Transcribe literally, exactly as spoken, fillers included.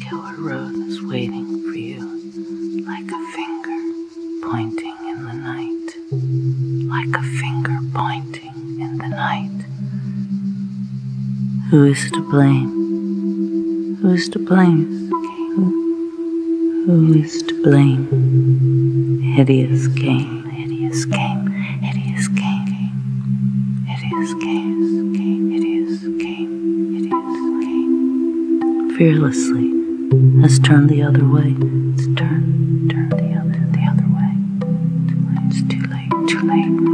killer road is waiting for you, like a finger pointing in the night, like a finger pointing in the night. Who is to blame? Who is to blame? Who, who is to blame? Hideous game, hideous game, hideous game, hideous game, game, hideous game, hideous game. Fearlessly has turned the other way. It's turned, turned the other, the other way. It's too late, too late, too late.